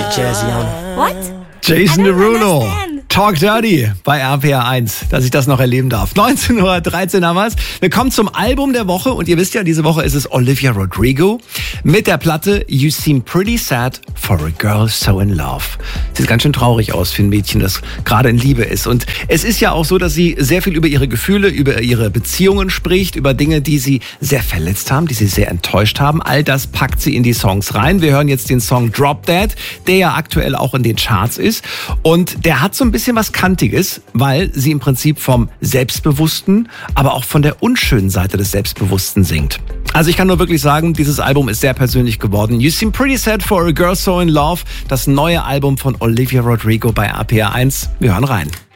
jazzy on. What? Jason I don't Derulo. understand. Talk Dirty bei RPR 1, dass ich das noch erleben darf. 19:13 haben wir's. Wir kommen zum Album der Woche und ihr wisst ja, diese Woche ist es Olivia Rodrigo mit der Platte You Seem Pretty Sad for a Girl So in Love. Sieht ganz schön traurig aus für ein Mädchen, das gerade in Liebe ist. Und es ist ja auch so, dass sie sehr viel über ihre Gefühle, über ihre Beziehungen spricht, über Dinge, die sie sehr verletzt haben, die sie sehr enttäuscht haben. All das packt sie in die Songs rein. Wir hören jetzt den Song Drop Dead, der ja aktuell auch in den Charts ist. Und der hat so ein bisschen was Kantiges, weil sie im Prinzip vom Selbstbewussten, aber auch von der unschönen Seite des Selbstbewussten singt. Also ich kann nur wirklich sagen, dieses Album ist sehr persönlich geworden. You Seem Pretty Sad for a Girl So in Love, das neue Album von Olivia Rodrigo bei RPR 1. Wir hören rein.